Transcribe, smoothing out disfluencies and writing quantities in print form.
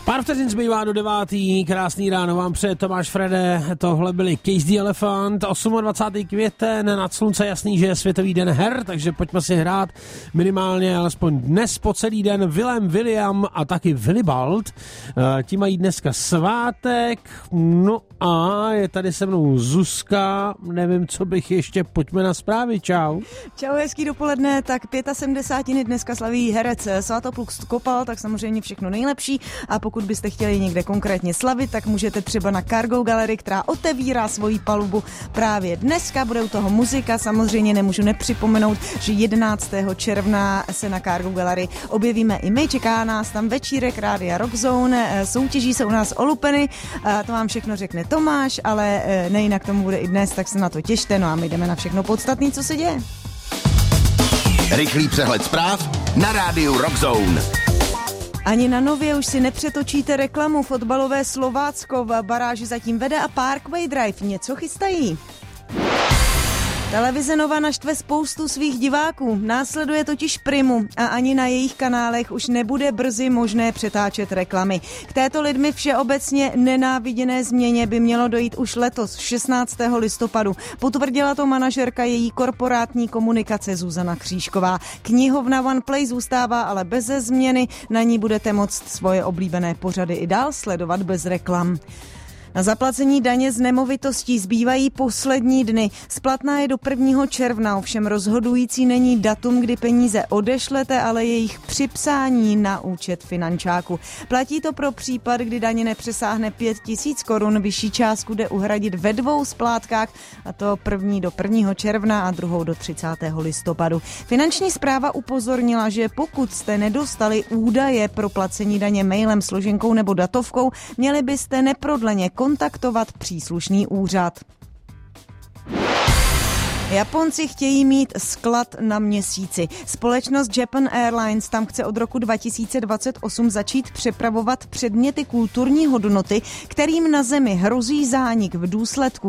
Pár vteřin zbývá do 9. Krásný ráno vám přeje Tomáš Frede. Tohle byli Case the Elephant. 28. květen, nad slunce jasný, že je světový den her, takže pojďme si hrát minimálně alespoň dnes po celý den. Willem, William a taky Willibald. Ti mají dneska svátek. No a je tady se mnou Zuzka. Nevím, co bych ještě. Pojďme na zprávy. Čau. Čau, hezký dopoledne. Tak 75. dneska slaví herec Svatopluk Skopal, tak samozřejmě všechno nejlepší. A pokud byste chtěli někde konkrétně slavit, tak můžete třeba na Cargo Gallery, která otevírá svoji palubu právě dneska. Bude u toho muzika, samozřejmě nemůžu nepřipomenout, že 11. června se na Cargo Gallery objevíme i my. Čeká nás tam večírek Rádia Rockzone, soutěží se u nás o lupeny, to vám všechno řekne Tomáš, ale nejinak tomu bude i dnes, tak se na to těšte, no a my jdeme na všechno podstatné, co se děje. Rychlý přehled zpráv na rádiu Rockzone. Ani na Nově už si nepřetočíte reklamu. Fotbalové Slovácko v baráži zatím vede a Parkway Drive něco chystají. Televize Nova naštve spoustu svých diváků. Následuje totiž Primu a ani na jejich kanálech už nebude brzy možné přetáčet reklamy. K této lidmi všeobecně nenáviděné změně by mělo dojít už letos, 16. listopadu. Potvrdila to manažerka její korporátní komunikace Zuzana Křížková. Knihovna OnePlay zůstává ale beze změny. Na ní budete moct svoje oblíbené pořady i dál sledovat bez reklam. Na zaplacení daně z nemovitostí zbývají poslední dny. Splatná je do 1. června, ovšem rozhodující není datum, kdy peníze odešlete, ale jejich připsání na účet finančáku. Platí to pro případ, kdy daně nepřesáhne 5 000 korun. Vyšší částku jde uhradit ve 2 splátkách, a to první do 1. června a druhou do 30. listopadu. Finanční správa upozornila, že pokud jste nedostali údaje pro placení daně mailem, složenkou nebo datovkou, měli byste neprodleně kontaktovat příslušný úřad. Japonci chtějí mít sklad na Měsíci. Společnost Japan Airlines tam chce od roku 2028 začít přepravovat předměty kulturní hodnoty, kterým na Zemi hrozí zánik v důsledku